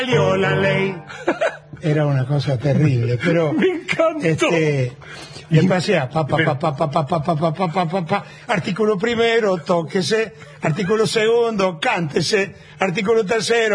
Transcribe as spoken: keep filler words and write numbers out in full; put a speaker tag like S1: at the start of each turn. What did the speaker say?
S1: salió la ley. Era una cosa terrible, pero
S2: Me encantó.
S1: este después hacía pa pa pa pa pa pa pa pa pa pa pa pa, artículo primero, tóquese, artículo segundo, cántese, artículo tercero.